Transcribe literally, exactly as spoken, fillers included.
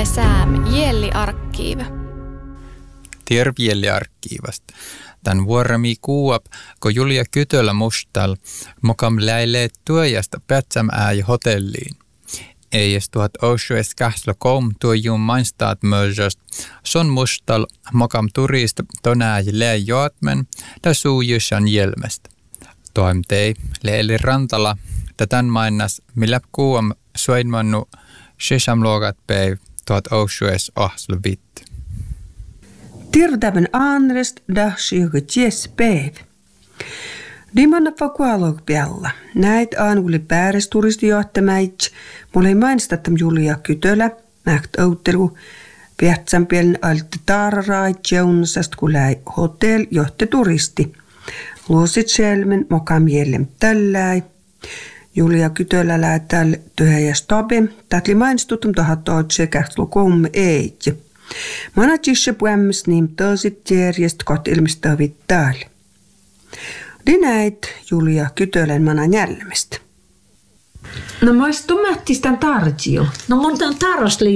sääm Jelli arkiiv. Terv Jelli arkiivast. Tän vuorami kuuap, kun Julia Kytölä mustal, mokam läilee tuojasta pätsäm ääj hotelliin. Ei edes tuhat osues kähslö kom tuojun mainstaat mörsöst, son mustal mokam turist tonääj läi joatmen, da suujushan jelmestä. Toim tei, leeli rantala, tätän mainas, millä kuuam suidmannu sisamluokat päiv tuhat osues ahslu vitti. Tirdaben anrest dahsiugu ties päiv. Dimanna fakualog pialla. Näit aanguli pääres turistijohtamäits, mulle ei mainstattam Julia Kytölä, mäht outtelu, piähtsän pielen alti taararait jaunasast kulai hotell johte turisti. Luosit selmen mokam jellem tälläi. Julia Kytölä lää tälle tyhjä stabe, tatli mainstutum tahattoot sekähtlu komme eitje. Manatissa puämmäs niim taasit järjest kot ilmistavit täällä. Dinäit Julia Kytölän manan jälmestä. No mä ois tummähtis tän tarjio. No mun tän tarjostli